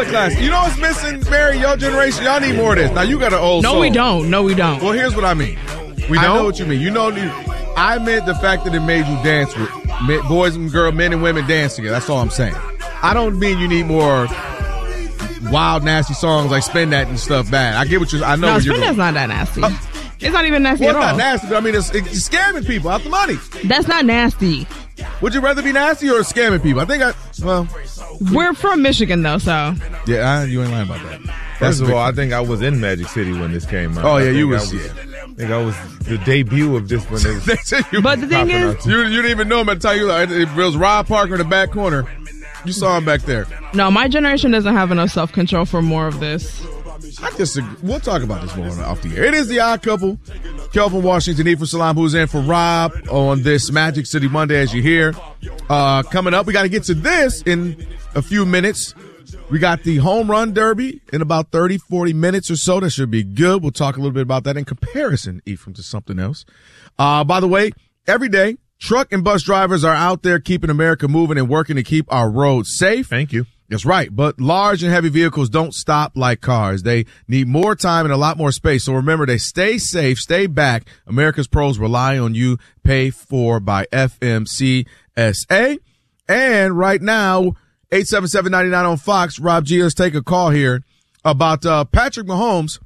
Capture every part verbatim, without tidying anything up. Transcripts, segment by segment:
class. You know what's missing, Mary? Your generation, y'all need more of this. Now, you got an old No, soul. we don't. No, we don't. Well, here's what I mean. We I don't? know what you mean. You know, I meant the fact that it made you dance with boys and girls, men and women dance together. That's all I'm saying. I don't mean you need more wild, nasty songs like Spin That and stuff bad. I get what you're I know No, what you're Spin doing. That's not that nasty. Uh, it's not even nasty well, at all. It's not nasty, but I mean, it's, it's scamming people out the money. That's not nasty. Would you rather be nasty or scamming people? I think I, well. We're from Michigan, though, so. Yeah, I, you ain't lying about that. First of all, I think I was in Magic City when this came out. Oh, yeah, you was. was, I was, yeah. I think I was the debut of this when it was. But the thing is, you, you didn't even know him at the time. You, it was Rob Parker in the back corner. You saw him back there. No, my generation doesn't have enough self-control for more of this. I disagree. We'll talk about this more off the air. It is the Odd Couple. Kelvin Washington, Ephraim Salam, who's in for Rob on this Magic City Monday, as you hear. Uh, coming up, we got to get to this in a few minutes. We got the home run derby in about thirty, forty minutes or so. That should be good. We'll talk a little bit about that in comparison, Ephraim, to something else. Uh, by the way, every day, truck and bus drivers are out there keeping America moving and working to keep our roads safe. Thank you. That's right. But large and heavy vehicles don't stop like cars. They need more time and a lot more space. So remember, they stay safe, stay back. America's pros rely on you. Pay for by F M C S A. And right now, eight seven seven, nine nine on Fox. Rob G, let's take a call here about uh, Patrick Mahomes.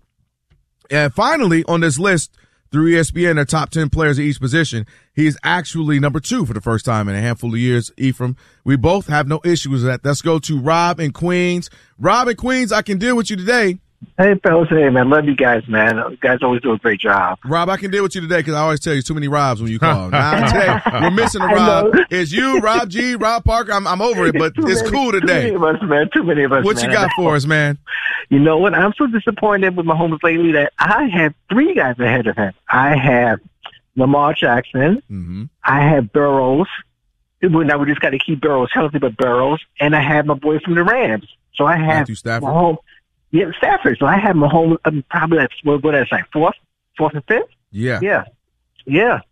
And finally, on this list, through E S P N, their top ten players at each position, he is actually number two for the first time in a handful of years. Ephraim, we both have no issues with that. Let's go to Rob in Queens. Rob in Queens, I can deal with you today. Hey, fellas. Hey, man. Love you guys, man. You guys always do a great job. Rob, I can deal with you today because I always tell you too many Robs when you call. Now, today, we're missing a Rob. It's you, Rob G, Rob Parker. I'm, I'm over it, but too it's many, cool today. Too many of us, man. Too many of us, What man. you got for us, man? You know what? I'm so disappointed with Mahomes lately that I have three guys ahead of him. I have Lamar Jackson. Mm-hmm. I have Burrows. Well, now we just got to keep Burrows healthy, but Burrows. And I have my boy from the Rams. So I have Matthew Stafford. Mahomes. Yeah, Stafford. So I have Mahomes um, probably that's what what is like fourth, fourth and fifth. Yeah, yeah, yeah.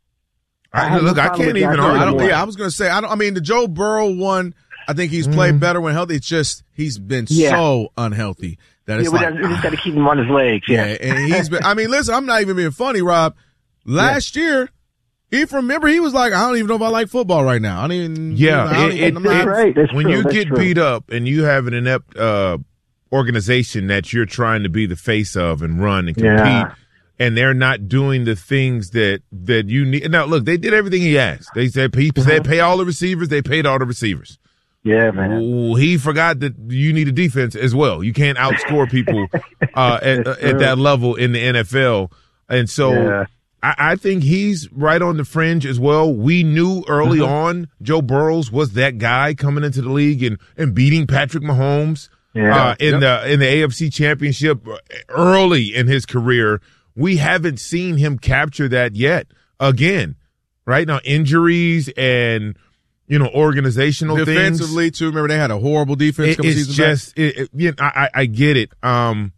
I, look, I can't even. I don't, yeah, I was gonna say I don't. I mean, the Joe Burrow one. I think he's played mm. better when healthy. It's just he's been yeah. so unhealthy that it's yeah, like we just got to keep him on his legs. Yeah, yeah and he's been. I mean, listen, I'm not even being funny, Rob. Last yeah. year. Ephraim, remember, he was like, I don't even know if I like football right now. I don't even. Yeah, you know, I don't it, even, it, I'm not, that's right. That's when true. you that's get true. beat up and you have an inept uh, organization that you're trying to be the face of and run and compete, yeah. and they're not doing the things that, that you need. Now, look, they did everything he asked. They said he mm-hmm. said pay all the receivers. They paid all the receivers. Yeah, man. Well, he forgot that you need a defense as well. You can't outscore people uh, at, at that level in the N F L, and so. Yeah. I, I think he's right on the fringe as well. We knew early mm-hmm. on Joe Burrows was that guy coming into the league and, and beating Patrick Mahomes yeah. uh, in yep. the in the A F C Championship early in his career. We haven't seen him capture that yet. Again, right now injuries and you know organizational defensively things. too. Remember they had a horrible defense. It, couple it's seasons just back. It, it, you know, I, I get it. Um,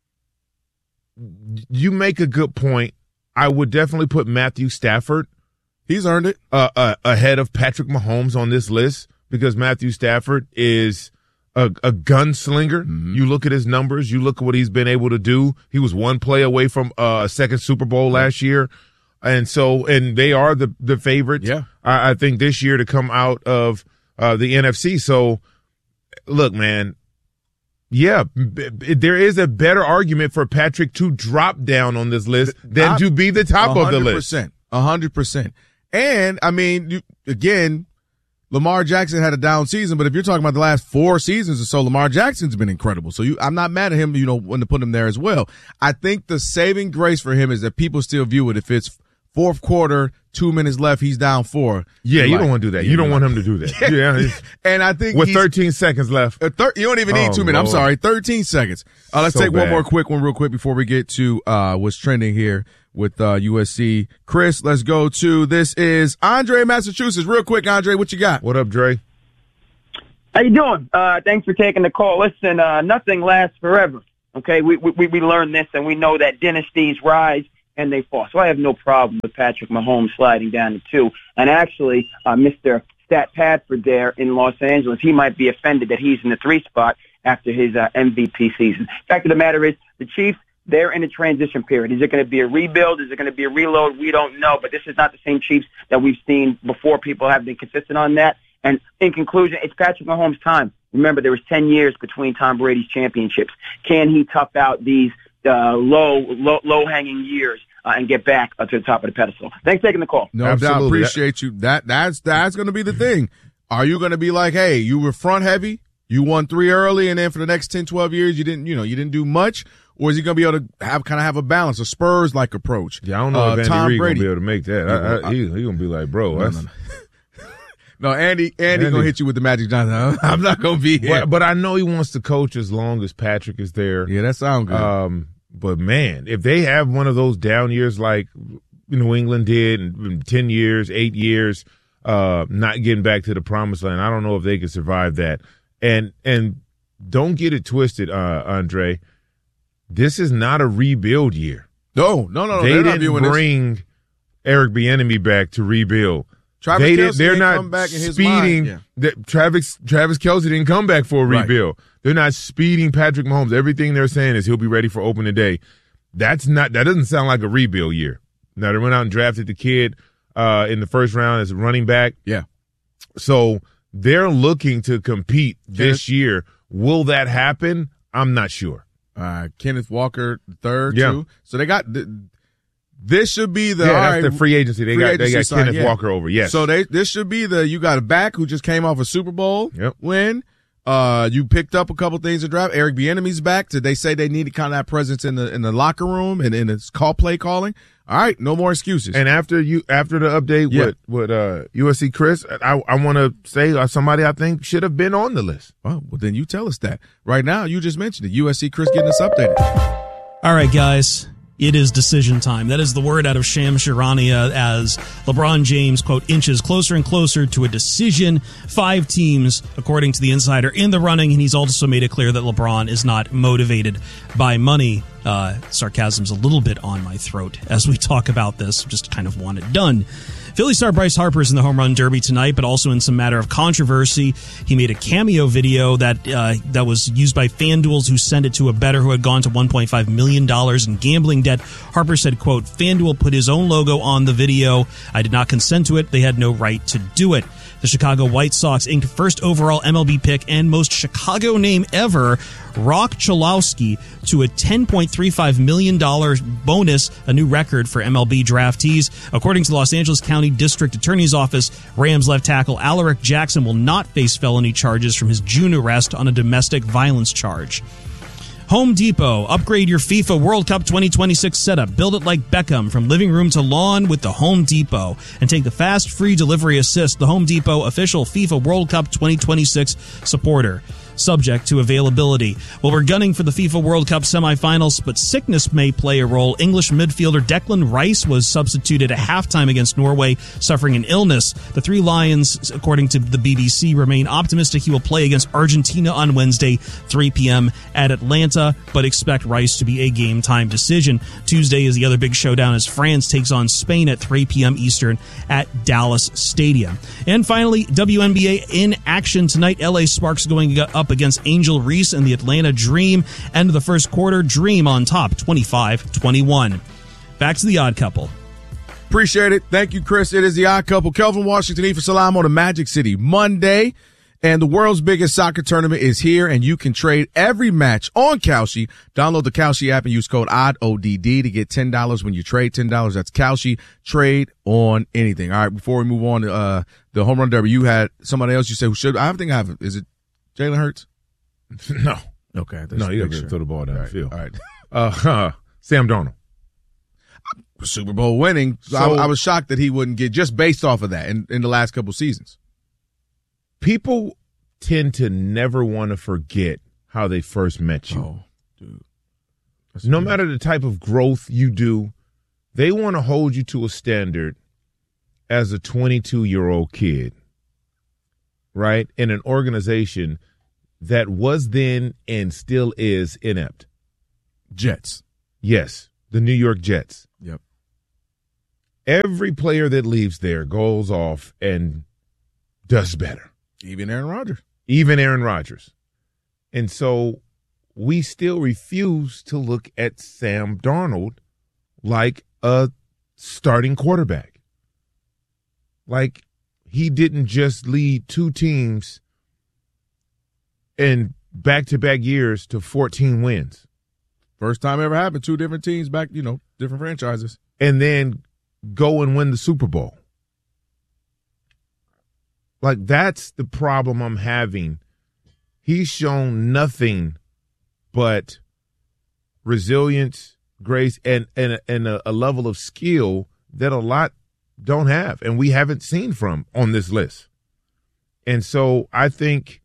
you make a good point. I would definitely put Matthew Stafford. He's earned it. Uh, uh, ahead of Patrick Mahomes on this list because Matthew Stafford is a, a gunslinger. Mm-hmm. You look at his numbers. You look at what he's been able to do. He was one play away from uh, a second Super Bowl last year. And so, and they are the, the favorites. Yeah. I, I think this year to come out of uh, the N F C. So, look, man. Yeah, there is a better argument for Patrick to drop down on this list than I, to be the top of the list. A hundred percent. And I mean, you, again, Lamar Jackson had a down season, but if you're talking about the last four seasons or so, Lamar Jackson's been incredible. So you, I'm not mad at him, you know, when to put him there as well. I think the saving grace for him is that people still view it if it's fourth quarter, two minutes left, he's down four. Yeah, you like, don't want to do that. You don't want him to do that. Yeah. yeah. And I think with thirteen seconds left. Uh, thir- you don't even need oh, two minutes. Lord. I'm sorry, thirteen seconds. Uh, let's so take bad. one more quick one real quick before we get to uh, what's trending here with uh, U S C. Chris, let's go to, this is Andre in Massachusetts. Real quick, Andre, what you got? What up, Dre? How you doing? Uh, thanks for taking the call. Listen, uh, nothing lasts forever. Okay, we, we we learned this, and we know that dynasties rise and they fall. So I have no problem with Patrick Mahomes sliding down to two. And actually, uh, Mister Stat Padford there in Los Angeles, he might be offended that he's in the three spot, after his uh, M V P season. Fact of the matter is, the Chiefs, they're in a transition period. Is it going to be a rebuild? Is it going to be a reload? We don't know. But this is not the same Chiefs that we've seen before. People have been consistent on that. And in conclusion, it's Patrick Mahomes' time. Remember, there was ten years between Tom Brady's championships. Can he tough out these uh, low, low, low-hanging years uh, and get back uh, to the top of the pedestal? Thanks for taking the call. No Absolutely. doubt. Appreciate you. That that's that's going to be the thing. Are you going to be like, hey, you were front heavy, you won three early, and then for the next ten, twelve years, you didn't, you know, you didn't do much? Or is he going to be able to have kind of have a balance, a Spurs-like approach? Yeah, I don't know uh, if Andy Tom Reid Brady going to be able to make that. I, I, he he going to be like, bro, No, that's, no, no. No, Andy, Andy, Andy. gonna hit you with the Magic Johnson. I'm not gonna be here. But, but I know he wants to coach as long as Patrick is there. Yeah, that sounds good. Um, but man, if they have one of those down years like New England did, in ten years, eight years, uh, not getting back to the promised land, I don't know if they can survive that. And and don't get it twisted, uh, Andre. This is not a rebuild year. no, no, no, no. They they're not didn't viewing this. bring Eric Bieniemy back to rebuild. Travis they Kelce did, they're didn't not come back in his speeding. mind. Yeah. The, Travis Travis Kelce didn't come back for a Right. rebuild. They're not speeding Patrick Mahomes. Everything they're saying is he'll be ready for opening day. That's not. That doesn't sound like a rebuild year. Now they went out and drafted the kid uh, in the first round as a running back. Yeah. So they're looking to compete this Kenneth- year. Will that happen? I'm not sure. Uh, Kenneth Walker the third Yeah. too. So they got th- this should be the Yeah, all that's right, the free agency. They free got agency they got sign, Kenneth yeah. Walker over. Yes. So they this should be the you got a back who just came off a Super Bowl Yep. win. Uh, you picked up a couple things to draft. Eric Bieniemy's back. Did they say they needed kind of that presence in the in the locker room and in his call play calling? All right, no more excuses. And after you, after the update Yeah. with with uh, U S C Chris, I I want to say uh, somebody I think should have been on the list. oh, well, then you tell us that right now. You just mentioned it. U S C Chris getting us updated. All right, guys. It is decision time. That is the word out of Shams Charania as LeBron James, quote, inches closer and closer to a decision. Five teams, according to the insider, in the running, and he's also made it clear that LeBron is not motivated by money. Uh, sarcasm's a little bit on my throat as we talk about this. Just kind of want it done. Philly star Bryce Harper is in the home run derby tonight, but also in some matter of controversy. He made a cameo video that uh, that was used by FanDuel, who sent it to a bettor who had gone to one point five million dollars in gambling debt. Harper said, quote, FanDuel put his own logo on the video. I did not consent to it. They had no right to do it. The Chicago White Sox inked first overall M L B pick and most Chicago name ever, Rock Chalowski, to a ten point three five million dollars bonus, a new record for M L B draftees. According to the Los Angeles County District Attorney's Office, Rams left tackle Alaric Jackson will not face felony charges from his June arrest on a domestic violence charge. Home Depot. Upgrade your FIFA World Cup twenty twenty-six setup. Build it like Beckham from living room to lawn with the Home Depot. And take the fast, free delivery assist, the Home Depot official FIFA World Cup twenty twenty-six supporter. Subject to availability. Well, we're gunning for the FIFA World Cup semifinals, but sickness may play a role. English midfielder Declan Rice was substituted at halftime against Norway, suffering an illness. The Three Lions, according to the B B C, remain optimistic he will play against Argentina on Wednesday, three p.m. at Atlanta, but expect Rice to be a game-time decision. Tuesday is the other big showdown as France takes on Spain at three p.m. Eastern at Dallas Stadium. And finally, W N B A in action tonight. L A Sparks going up against Angel Reese and the Atlanta Dream. End of the first quarter, Dream on top, twenty-five twenty-one. Back to the Odd Couple. Appreciate it. Thank you, Chris. It is the Odd Couple. Kelvin Washington, Efa Salam on the Magic City Monday. And the world's biggest soccer tournament is here, and you can trade every match on Kalshi. Download the Kalshi app and use code O D D O D D to get ten dollars when you trade ten dollars. That's Kalshi. Trade on anything. All right, before we move on to uh, the home run derby, you had somebody else you said who should. I think I have. Is it Jalen Hurts? No. Okay. No, you got to sure. throw the ball down All the right, field. All right. Uh, Sam Darnold. Super Bowl winning. So So- I, I was shocked that he wouldn't get just based off of that in, in the last couple seasons. People tend to never want to forget how they first met you. Oh, dude. That's No good. matter the type of growth you do, they want to hold you to a standard as a twenty-two-year-old kid, right, in an organization that was then and still is inept. Jets. Yes, the New York Jets. Yep. Every player that leaves there goes off and does better. Even Aaron Rodgers. Even Aaron Rodgers. And so we still refuse to look at Sam Darnold like a starting quarterback. Like he didn't just lead two teams in back-to-back years to fourteen wins. First time ever happened. Two different teams back, you know, different franchises. And then go and win the Super Bowl. Like, that's the problem I'm having. He's shown nothing but resilience, grace, and and, and a, a level of skill that a lot don't have, and we haven't seen from on this list. And so I think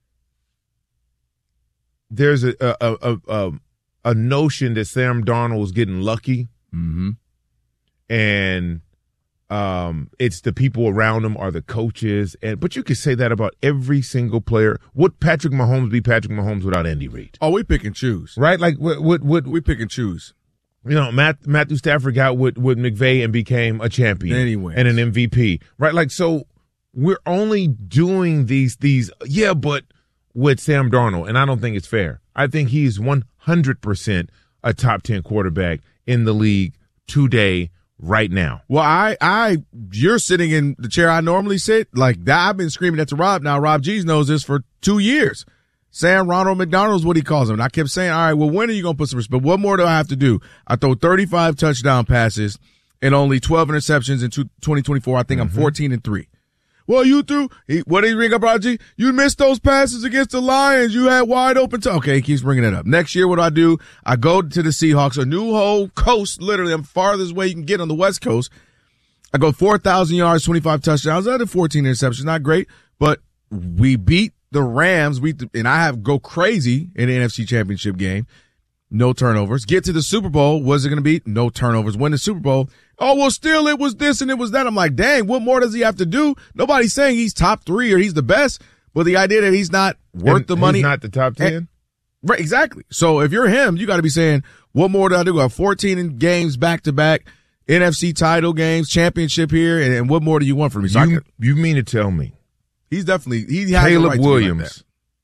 there's a a a, a, a notion that Sam Darnold is getting lucky, mm-hmm. and um, it's the people around him are the coaches. And but you could say that about every single player. Would Patrick Mahomes be Patrick Mahomes without Andy Reid? Oh, we pick and choose, right? Like what? What? what we pick and choose. You know, Matt, Matthew Stafford got with, with McVay and became a champion anyway, and an M V P, right? Like, so we're only doing these, these, yeah, but with Sam Darnold, and I don't think it's fair. I think he's one hundred percent a top ten quarterback in the league today, right now. Well, I, I, you're sitting in the chair I normally sit. Like that, I've been screaming at to Rob. Now, Rob G's knows this for two years. Sam Ronald McDonald is what he calls him. And I kept saying, all right, well, when are you going to put some respect? What more do I have to do? I throw thirty-five touchdown passes and only twelve interceptions in twenty twenty-four. I think mm-hmm. I'm fourteen and three. Well, you threw, he, what did he ring up, Raji? You missed those passes against the Lions. You had wide open. T- okay, he keeps bringing it up. Next year, what do I do? I go to the Seahawks, a new whole coast, literally. I'm farthest way you can get on the West Coast. I go four thousand yards, twenty-five touchdowns. I did fourteen interceptions. Not great, but we beat the Rams. We and I have go crazy in the N F C Championship game. No turnovers. Get to the Super Bowl. What's it going to be? No turnovers. Win the Super Bowl. Oh, well, still it was this and it was that. I'm like, dang, what more does he have to do? Nobody's saying he's top three or he's the best. But the idea that he's not worth and the money. He's not the top ten? And, right, exactly. So if you're him, you got to be saying, what more do I do? I have fourteen games back to back, N F C title games, championship here, and, and what more do you want from me? So you, could, you mean to tell me? He's definitely, he has Caleb the right Williams like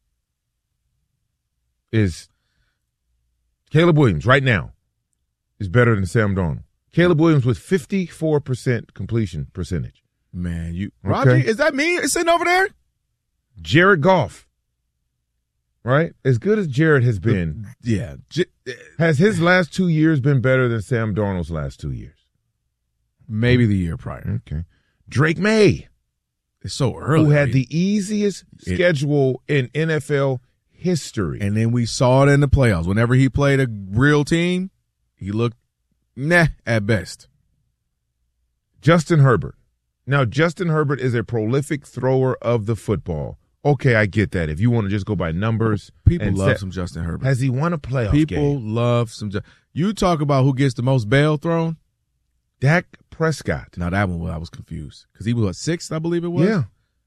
is, Caleb Williams right now is better than Sam Darnold. Caleb Williams with fifty-four percent completion percentage. Man, you, okay. Roger, is that me sitting over there? Jared Goff, right? As good as Jared has been. Yeah. J- has his last two years been better than Sam Darnold's last two years? Maybe the year prior. Okay. Drake May. It's so early. Who had the easiest it, schedule in N F L history. And then we saw it in the playoffs. Whenever he played a real team, he looked nah at best. Justin Herbert. Now, Justin Herbert is a prolific thrower of the football. Okay, I get that. If you want to just go by numbers. People love set, some Justin Herbert. Has he won a playoff People game? People love some. You talk about who gets the most bail thrown? Dak Prescott. Now, that one, I was confused. Because he was, what, sixth, I believe it was? Yeah.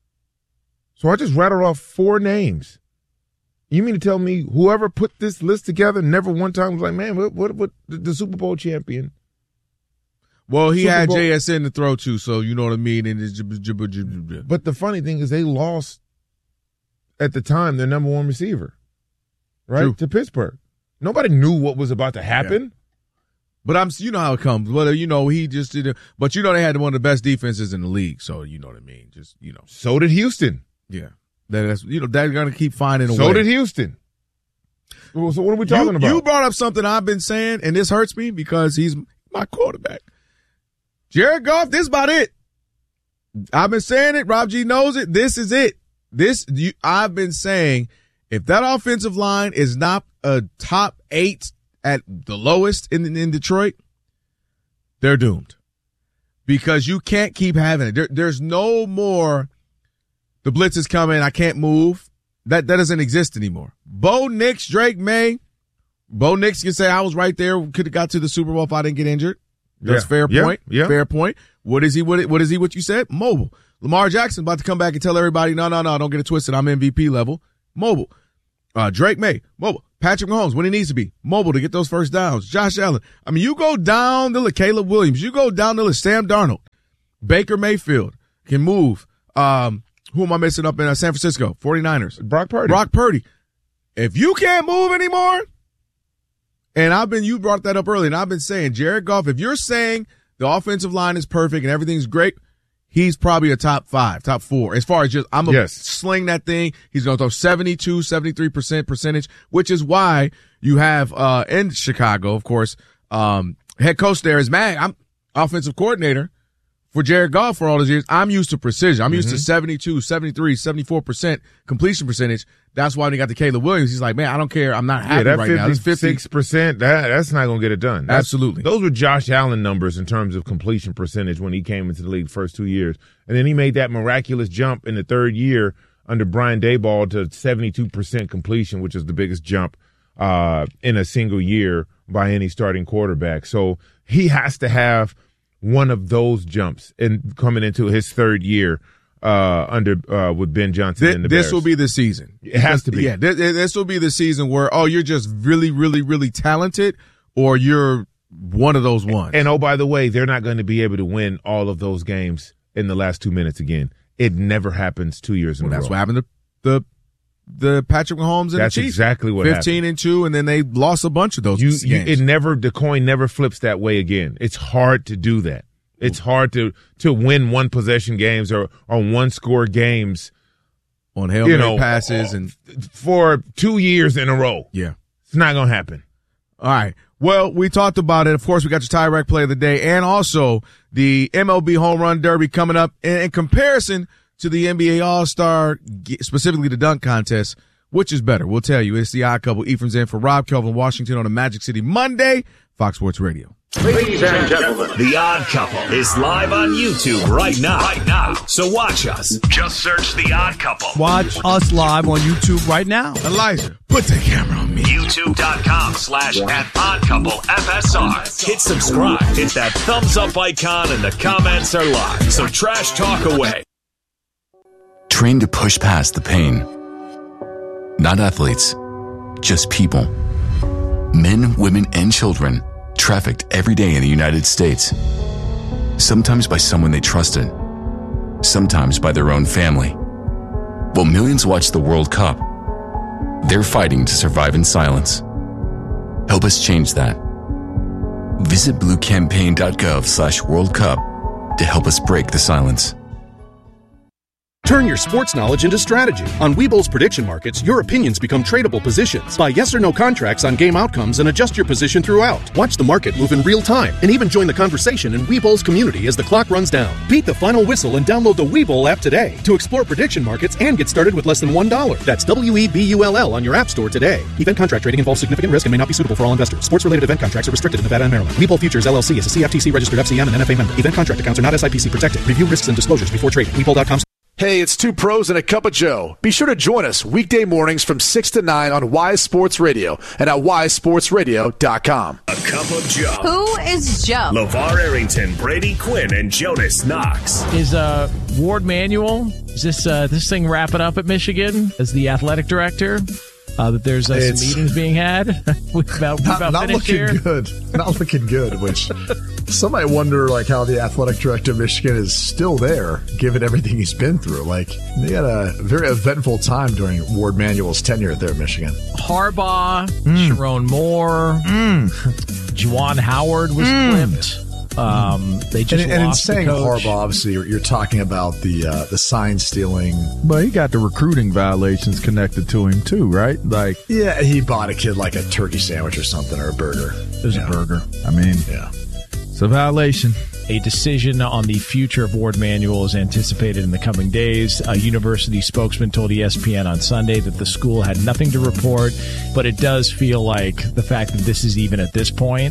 So I just rattled off four names. You mean to tell me whoever put this list together never one time was like, man, what, what, what the, the Super Bowl champion? Well, he Super had Bowl. J S N to throw to, so you know what I mean. And it's, but the funny thing is they lost at the time their number one receiver, right, True. to Pittsburgh. Nobody knew what was about to happen. Yeah. But I'm, you know how it comes. Well, you know, he just did it. But you know, they had one of the best defenses in the league. So you know what I mean. Just, you know. So did Houston. Yeah. That's, you know, they're going to keep finding a so way. So did Houston. So what are we talking you, about? You brought up something I've been saying, and this hurts me because he's my quarterback. Jared Goff, this is about it. I've been saying it. Rob G knows it. This is it. This, you, I've been saying, if that offensive line is not a top eight at the lowest in, in Detroit, they're doomed. Because you can't keep having it. There, there's no more, the blitz is coming, I can't move. That that doesn't exist anymore. Bo Nix, Drake May. Bo Nix can say, I was right there, could have got to the Super Bowl if I didn't get injured. That's yeah. fair yeah. point. Yeah. Fair point. What is he, what, what is he, what you said? Mobile. Lamar Jackson about to come back and tell everybody, no, no, no, don't get it twisted. I'm M V P level. Mobile. Uh, Drake May. Mobile. Patrick Mahomes, when he needs to be. Mobile to get those first downs. Josh Allen. I mean, you go down the list. Caleb Williams. You go down the list. Sam Darnold. Baker Mayfield can move. Um, who am I missing up in uh, San Francisco? forty-niners. Brock Purdy. Brock Purdy. if you can't move anymore, and I've been, you brought that up earlier, and I've been saying, Jared Goff, if you're saying the offensive line is perfect and everything's great, he's probably a top five, top four. As far as just, I'm going to Yes. sling that thing. He's going to throw seventy-two, seventy-three percent percentage, which is why you have, uh, in Chicago, of course, um, head coach there is Mag. I'm offensive coordinator for Jared Goff for all those years. I'm used to precision. I'm used Mm-hmm. to seventy-two, seventy-three, seventy-four percent completion percentage. That's why when he got to Caleb Williams, he's like, man, I don't care. I'm not happy Yeah, that right now. This fifty-six percent, that, that's not going to get it done. That's, Absolutely. Those were Josh Allen numbers in terms of completion percentage when he came into the league the first two years. And then he made that miraculous jump in the third year under Brian Daboll to seventy-two percent completion, which is the biggest jump uh, in a single year by any starting quarterback. So he has to have one of those jumps in coming into his third year uh, under uh, with Ben Johnson This, and the this Bears. will be the season. It has to be. Yeah, this, this will be the season where, oh, you're just really, really, really talented, or you're one of those ones. And oh, by the way, they're not going to be able to win all of those games in the last two minutes again. It never happens two years in well, a that's row. what happened to the the Patrick Mahomes and That's the Chiefs. exactly what fifteen and two, and then they lost a bunch of those You, games. you, it never, the coin never flips that way again. It's hard to do that. It's hard to to win one possession games or on one score games on Hail you Mary know, passes and for two years in a row. yeah. It's not going to happen. All right. Well, we talked about it. Of course, we got your tie rack play of the day and also the M L B Home Run Derby coming up. In, in comparison to the N B A All-Star, specifically the dunk contest, which is better? We'll tell you. It's the Odd Couple. Ephraim's in for Rob Kelvin Washington on the Magic City Monday, Fox Sports Radio. Ladies and gentlemen, The Odd Couple is live on YouTube right now. Right now. So watch us. Just search The Odd Couple. Watch us live on YouTube right now. Elijah, put the camera on me. YouTube.com slash at Odd Couple F S R. Hit subscribe. Hit that thumbs up icon and the comments are live. So trash talk away. Trained to push past the pain. Not athletes, just people. Men, women, and children trafficked every day in the United States. Sometimes by someone they trusted. Sometimes by their own family. While millions watch the World Cup, they're fighting to survive in silence. Help us change that. Visit bluecampaign.gov slash World Cup to help us break the silence. Turn your sports knowledge into strategy. On Webull's prediction markets, your opinions become tradable positions. Buy yes or no contracts on game outcomes and adjust your position throughout. Watch the market move in real time and even join the conversation in Webull's community as the clock runs down. Beat the final whistle and download the Webull app today to explore prediction markets and get started with less than one dollar. That's W E B U L L on your app store today. Event contract trading involves significant risk and may not be suitable for all investors. Sports-related event contracts are restricted in Nevada and Maryland. Webull Futures L L C is a C F T C-registered F C M and N F A member. Event contract accounts are not S I P C protected. Review risks and disclosures before trading. Webull dot com. Hey, it's Two Pros and a Cup of Joe. Be sure to join us weekday mornings from six to nine on Wise Sports Radio and at wise sports radio dot com. A Cup of Joe. Who is Joe? LeVar Arrington, Brady Quinn, and Jonas Knox. Is uh, Ward Manuel, is this uh, this thing wrapping up at Michigan as the athletic director? Uh, that there's uh, some meetings being had. we about, we not about not looking here. good. Not looking good, which some might wonder like how the athletic director of Michigan is still there, given everything he's been through. Like, they had a very eventful time during Ward Manuel's tenure there at Michigan. Harbaugh, Mm. Sharon Moore, mm. Juwan Howard was Mm. clipped. Um, they just and, and in lost the saying coach. Harbaugh, obviously, you're, you're talking about the uh, the sign stealing. But he got the recruiting violations connected to him too, right? Like, yeah, he bought a kid like a turkey sandwich or something or a burger. It was yeah. a burger. I mean, yeah, it's a violation. A decision on the future of Ward Manuel is anticipated in the coming days. A university spokesman told E S P N on Sunday that the school had nothing to report, but it does feel like the fact that this is even at this point,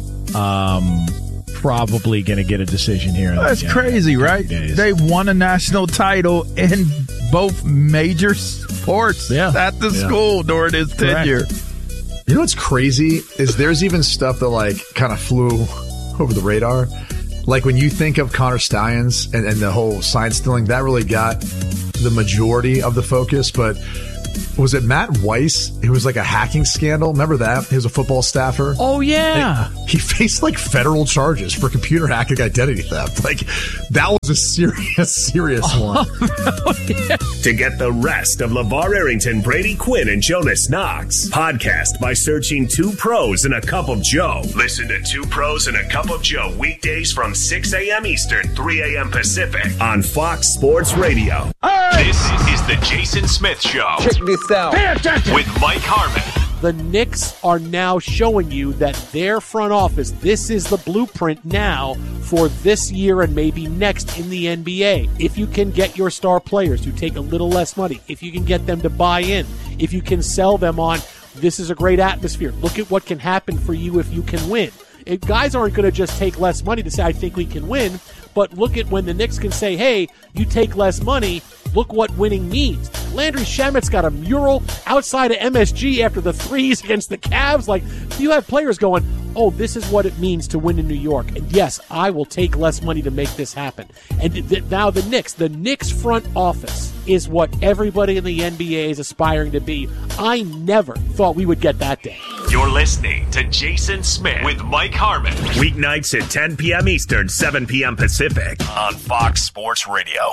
um, probably going to get a decision here. That's the, crazy, uh, right? days. They won a national title in both major sports yeah. at the Yeah. school during his Correct. tenure. You know what's crazy is there's even stuff that like kind of flew over the radar. Like when you think of Connor Stallions and, and the whole sign stealing, that really got the majority of the focus. But was it Matt Weiss? It was like a hacking scandal. Remember that? He was a football staffer. Oh, yeah. Like, he faced like federal charges for computer hacking identity theft. Like, that was a serious, serious one. Oh, yeah. To get the rest of LeVar Arrington, Brady Quinn, and Jonas Knox, podcast by searching Two Pros and a Cup of Joe. Listen to Two Pros and a Cup of Joe weekdays from six a.m. Eastern, three a.m. Pacific on Fox Sports Radio. Hey! This is the Jason Smith Show. Check this out. Pay attention. With Mike Harmon. The Knicks are now showing you that their front office, this is the blueprint now for this year and maybe next in the N B A. If you can get your star players to take a little less money, if you can get them to buy in, if you can sell them on, this is a great atmosphere. Look at what can happen for you if you can win. It, guys aren't going to just take less money to say, I think we can win, but look at when the Knicks can say, hey, you take less money, look what winning means. Landry Shamet's got a mural outside of M S G after the threes against the Cavs. Like, you have players going, oh, this is what it means to win in New York. And yes, I will take less money to make this happen. And th- now the Knicks, the Knicks front office is what everybody in the N B A is aspiring to be. I never thought we would get that day. You're listening to Jason Smith with Mike Harmon. Weeknights at ten p.m. Eastern, seven p.m. Pacific on Fox Sports Radio.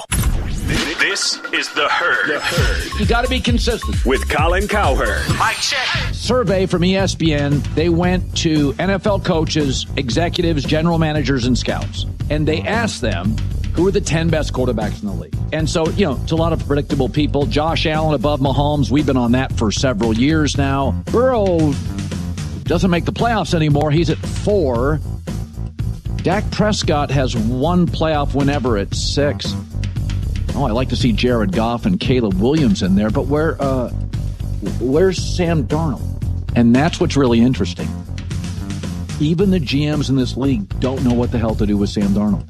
This is The Herd. The Herd. You got to be consistent. With Colin Cowherd. Mike check. Survey from E S P N. They went to N F L coaches, executives, general managers, and scouts. And they asked them, who are the ten best quarterbacks in the league? And so, you know, it's a lot of predictable people. Josh Allen above Mahomes. We've been on that for several years now. Burrow doesn't make the playoffs anymore. He's at four. Dak Prescott has one playoff win ever at six. Oh, I like to see Jared Goff and Caleb Williams in there, but where, uh, where's Sam Darnold? And that's what's really interesting. Even the G Ms in this league don't know what the hell to do with Sam Darnold.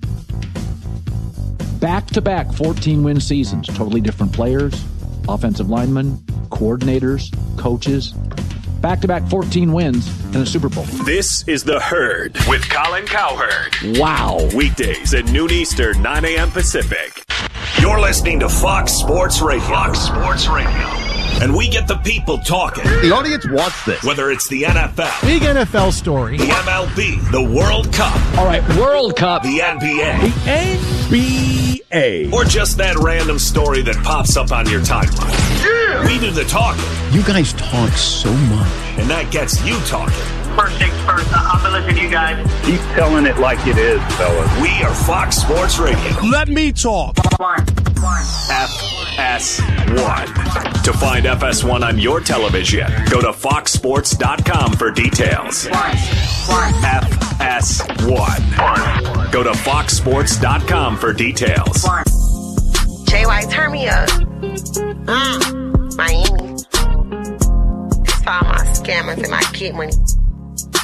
Back-to-back fourteen-win seasons, totally different players, offensive linemen, coordinators, coaches. Back-to-back fourteen wins and a Super Bowl. This is The Herd with Colin Cowherd. Wow. Weekdays at noon Eastern, nine a.m. Pacific. You're listening to Fox Sports Radio. Fox Sports Radio. And we get the people talking. The audience wants this. Whether it's the N F L. Big N F L story. The M L B. The World Cup. All right, World Cup. The N B A. The N B A. Or just that random story that pops up on your timeline. Yeah. We do the talking. You guys talk so much. And that gets you talking. First things first, I'm going to listen to you guys. Keep telling it like it is, fellas. We are Fox Sports Radio. Let me talk. One. One. F S one. To find F S one on your television, go to fox sports dot com for details. One. One. F S one. Go to fox sports dot com for details. One. J Y, turn me up. Mm. Miami. That's all my scammers and my kid money.